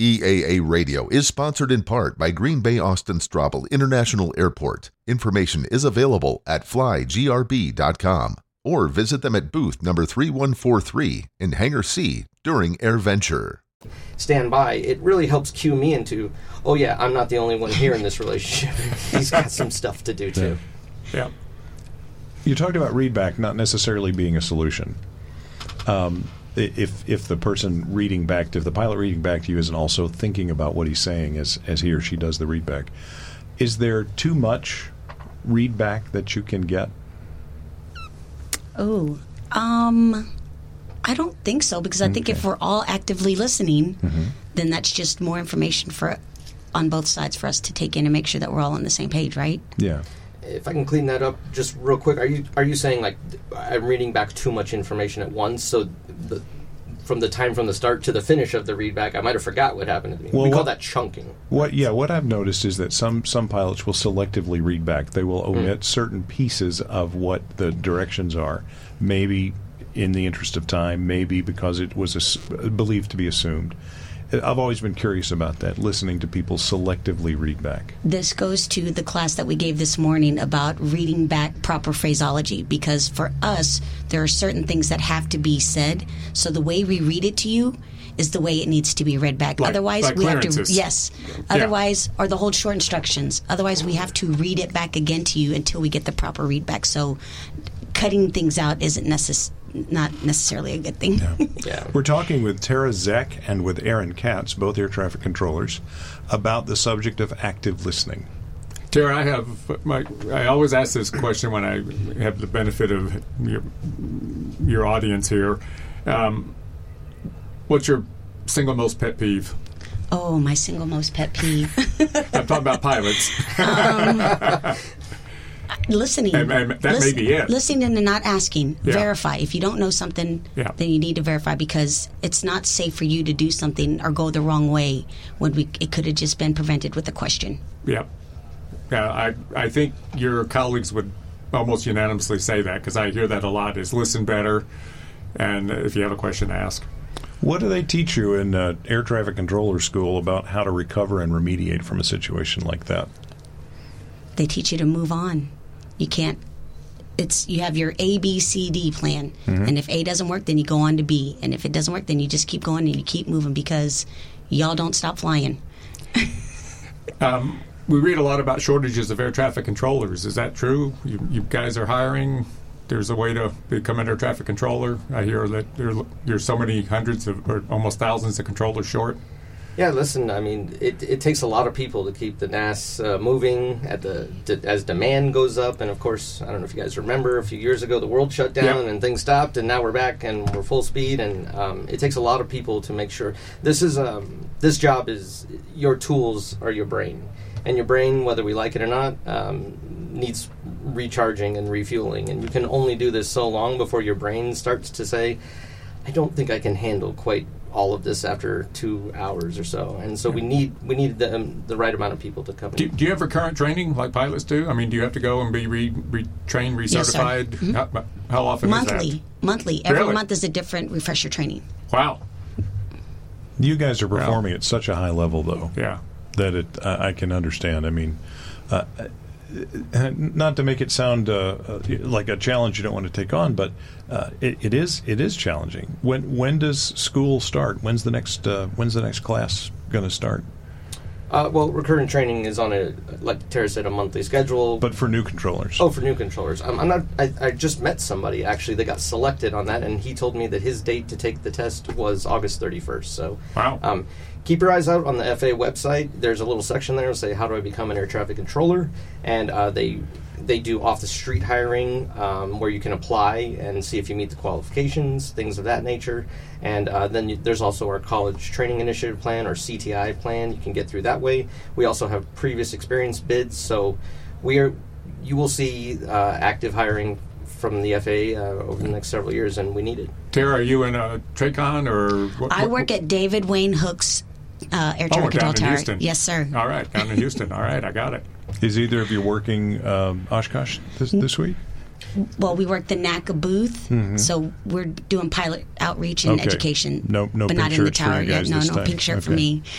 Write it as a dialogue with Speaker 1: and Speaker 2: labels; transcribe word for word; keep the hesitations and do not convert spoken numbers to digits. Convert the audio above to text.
Speaker 1: E A A Radio is sponsored in part by Green Bay Austin Straubel International Airport. Information is available at fly g r b dot com or visit them at booth number three one four three in Hangar C during AirVenture.
Speaker 2: Stand by. It really helps cue me into, oh yeah, I'm not the only one here in this relationship. He's got some stuff to do too.
Speaker 3: Yeah. You talked about readback not necessarily being a solution. Um, if if the person reading back, to, if the pilot reading back to you isn't also thinking about what he's saying as, as he or she does the readback, is there too much readback that you can get?
Speaker 4: Oh, um, I don't think so, because I think
Speaker 3: Okay.
Speaker 4: if we're all actively listening,
Speaker 3: Mm-hmm.
Speaker 4: then that's just more information for on both sides for us to take in and make sure that we're all on the same page, right?
Speaker 3: Yeah.
Speaker 2: If I can clean that up just real quick, are you are you saying like I'm reading back too much information at once? So the, from the time from the start to the finish of the readback, I might have forgot what happened to me.
Speaker 3: Well,
Speaker 2: we call
Speaker 3: what-
Speaker 2: that chunking.
Speaker 3: What? Yeah. What I've noticed is that some some pilots will selectively read back. They will omit
Speaker 2: Mm.
Speaker 3: certain pieces of what the directions are. Maybe in the interest of time. Maybe because it was ass- believed to be assumed. I've always been curious about that. Listening to people selectively read back.
Speaker 4: This goes to the class that we gave this morning about reading back proper phraseology, because for us, there are certain things that have to be said. So the way we read it to you is the way it needs to be read back.
Speaker 5: Like-
Speaker 4: Otherwise,
Speaker 5: like
Speaker 4: we have to,
Speaker 5: clearances.
Speaker 4: yes. Otherwise, or the hold short instructions. Otherwise, we have to read it back again to you until we get the proper read back. So cutting things out isn't necess- not necessarily a good thing.
Speaker 3: Yeah.
Speaker 2: Yeah.
Speaker 3: We're talking with Tara Zeck and with Aaron Katz, both air traffic controllers, about the subject of active listening.
Speaker 5: Tara, I have my. I always ask this question when I have the benefit of your, your audience here. Um, what's your single most pet peeve?
Speaker 4: Oh, my single most pet peeve.
Speaker 5: I'm talking about pilots.
Speaker 4: Listening.
Speaker 5: And- and that may be it.
Speaker 4: Listening and not asking.
Speaker 5: Yeah.
Speaker 4: Verify. If you don't know something,
Speaker 5: Yeah.
Speaker 4: then you need to verify, because it's not safe for you to do something or go the wrong way when we it could have just been prevented with a question.
Speaker 5: Yeah, yeah. I I think your colleagues would almost unanimously say that, because I hear that a lot. Is listen better, and if you have a question, ask.
Speaker 3: What do they teach you in uh, air traffic controller school about how to recover and remediate from a situation like that?
Speaker 4: They teach you to move on. You can't. It's you have your A, B, C, D plan,
Speaker 3: Mm-hmm.
Speaker 4: and if A doesn't work, then you go on to B, and if it doesn't work, then you just keep going and you keep moving, because y'all don't stop flying.
Speaker 5: Um, we read a lot about shortages of air traffic controllers. Is that true? You, you guys are hiring. There's a way to become an air traffic controller. I hear that there, there's so many hundreds of, or almost thousands of controllers short.
Speaker 2: Yeah, listen, I mean, it, it takes a lot of people to keep the N A S uh, moving at the d- as demand goes up. And, of course, I don't know if you guys remember, a few years ago the world shut down
Speaker 5: Yep.
Speaker 2: and things stopped, and now we're back and we're full speed. And um, it takes a lot of people to make sure. This is um, this job is your tools are your brain. And your brain, whether we like it or not, um, needs recharging and refueling. And you can only do this so long before your brain starts to say, I don't think I can handle quite all of this after two hours or so, and so we need we need the, um, the right amount of people to come
Speaker 5: Do,
Speaker 2: in.
Speaker 5: do you have recurrent training like pilots do? I mean, do you have to go and be re, re, trained,
Speaker 4: Yes, sir.
Speaker 5: recertified?
Speaker 4: Mhm.
Speaker 5: how, how often
Speaker 4: Monthly.
Speaker 5: is
Speaker 4: Monthly. Every
Speaker 5: Really?
Speaker 4: month is a different refresher training.
Speaker 5: that? Wow.
Speaker 3: You guys are performing at such a high level, though,
Speaker 5: Yeah.
Speaker 3: that it I, I can understand. I mean, uh, uh, not to make it sound uh, uh, like a challenge you don't want to take on, but uh, it, it is it is challenging. When when does school start? When's the next uh, When's the next class going to start?
Speaker 2: Uh, well, recurrent training is on a, like Tara said, a monthly schedule.
Speaker 3: But for new controllers,
Speaker 2: Oh, for new controllers. Um, I'm not. I, I just met somebody actually that got selected on that, and he told me that his date to take the test was August thirty-first. So,
Speaker 5: Wow.
Speaker 2: um, keep your eyes out on the F A A website. There's a little section there that say, "How do I become an air traffic controller?" And uh, they they do off the street hiring um, where you can apply and see if you meet the qualifications, things of that nature. And uh, then you, there's also our college training initiative plan, or C T I plan. You can get through that way. We also have previous experience bids, so we are. You will see uh, active hiring from the F A A uh, over the next several years, and we need it.
Speaker 5: Tara, are you in a TRACON or what?
Speaker 4: I
Speaker 5: what-
Speaker 4: work at David Wayne Hook's uh, air
Speaker 5: Oh,
Speaker 4: traffic
Speaker 5: down
Speaker 4: control
Speaker 5: in
Speaker 4: tower.
Speaker 5: Houston.
Speaker 4: Yes, sir.
Speaker 5: All right, down in Houston. All right, I got it.
Speaker 3: is either of you working um, Oshkosh this, this week?
Speaker 4: Well, we work the NACA booth, so we're doing pilot outreach and
Speaker 3: Okay.
Speaker 4: education.
Speaker 3: No- no
Speaker 4: but
Speaker 3: pink
Speaker 4: not in the
Speaker 3: shirts for
Speaker 4: tower
Speaker 3: you
Speaker 4: yet.
Speaker 3: guys
Speaker 4: No,
Speaker 3: this
Speaker 4: no
Speaker 3: time.
Speaker 4: pink shirt for
Speaker 3: Okay.
Speaker 4: me.